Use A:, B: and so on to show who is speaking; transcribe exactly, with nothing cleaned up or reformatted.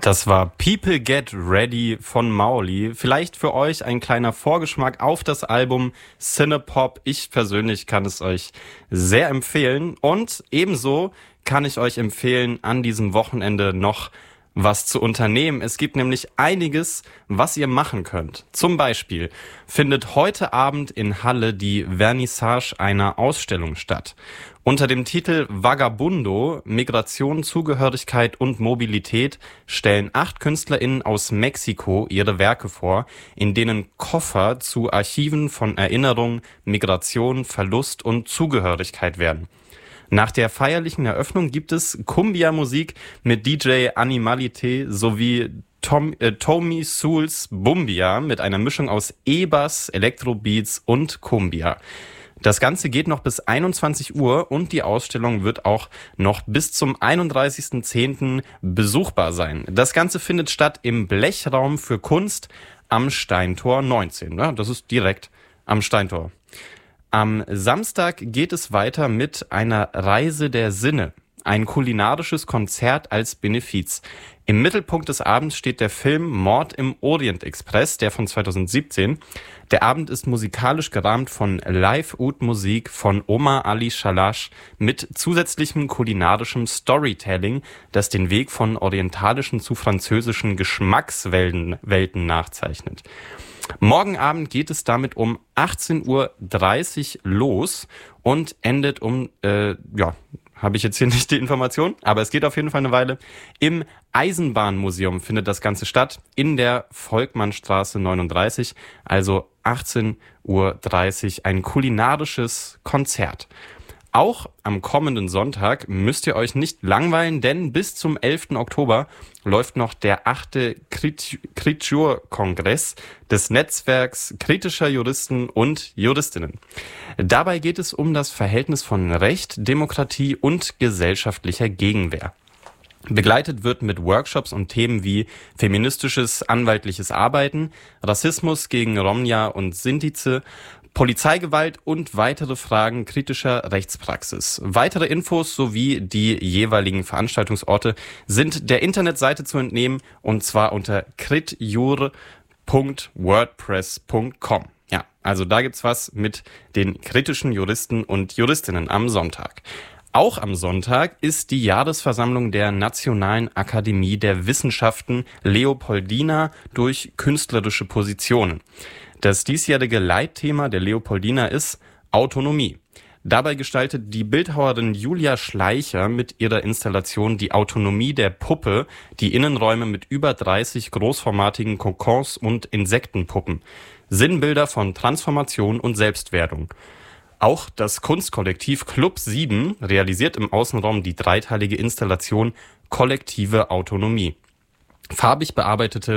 A: Das war People Get Ready von Mauli. Vielleicht für euch ein kleiner Vorgeschmack auf das Album Cinepop. Ich persönlich kann es euch sehr empfehlen. Und ebenso kann ich euch empfehlen, an diesem Wochenende noch was zu unternehmen. Es gibt nämlich einiges, was ihr machen könnt. Zum Beispiel findet heute Abend in Halle die Vernissage einer Ausstellung statt. Unter dem Titel Vagabundo, Migration, Zugehörigkeit und Mobilität stellen acht KünstlerInnen aus Mexiko ihre Werke vor, in denen Koffer zu Archiven von Erinnerung, Migration, Verlust und Zugehörigkeit werden. Nach der feierlichen Eröffnung gibt es Cumbia-Musik mit D J Animalité sowie Tom, äh, Tommy Souls Bumbia mit einer Mischung aus E-Bass, Elektrobeats und Cumbia. Das Ganze geht noch bis einundzwanzig Uhr und die Ausstellung wird auch noch bis zum einunddreißigsten zehnten besuchbar sein. Das Ganze findet statt im Blechraum für Kunst am Steintor neunzehn. Ja, das ist direkt am Steintor. Am Samstag geht es weiter mit einer Reise der Sinne, ein kulinarisches Konzert als Benefiz. Im Mittelpunkt des Abends steht der Film Mord im Orient Express, der von zweitausendsiebzehn. Der Abend ist musikalisch gerahmt von Live-Oud-Musik von Omar Ali Shalash mit zusätzlichem kulinarischem Storytelling, das den Weg von orientalischen zu französischen Geschmackswelten Welten nachzeichnet. Morgen Abend geht es damit um achtzehn Uhr dreißig los und endet um, äh, ja, habe ich jetzt hier nicht die Information, aber es geht auf jeden Fall eine Weile. Im Eisenbahnmuseum findet das Ganze statt, in der Volkmannstraße neununddreißig, also achtzehn Uhr dreißig, ein kulinarisches Konzert. Auch am kommenden Sonntag müsst ihr euch nicht langweilen, denn bis zum elften Oktober läuft noch der achte Kritur-Kongress des Netzwerks kritischer Juristen und Juristinnen. Dabei geht es um das Verhältnis von Recht, Demokratie und gesellschaftlicher Gegenwehr. Begleitet wird mit Workshops und Themen wie feministisches anwaltliches Arbeiten, Rassismus gegen Romja und Sintize, Polizeigewalt und weitere Fragen kritischer Rechtspraxis. Weitere Infos sowie die jeweiligen Veranstaltungsorte sind der Internetseite zu entnehmen, und zwar unter kritjur punkt wordpress punkt com. Ja, also da gibt's was mit den kritischen Juristen und Juristinnen am Sonntag. Auch am Sonntag ist die Jahresversammlung der Nationalen Akademie der Wissenschaften Leopoldina durch künstlerische Positionen. Das diesjährige Leitthema der Leopoldina ist Autonomie. Dabei gestaltet die Bildhauerin Julia Schleicher mit ihrer Installation Die Autonomie der Puppe die Innenräume mit über dreißig großformatigen Kokons und Insektenpuppen. Sinnbilder von Transformation und Selbstwerdung. Auch das Kunstkollektiv Club sieben realisiert im Außenraum die dreiteilige Installation Kollektive Autonomie. Farbig bearbeitete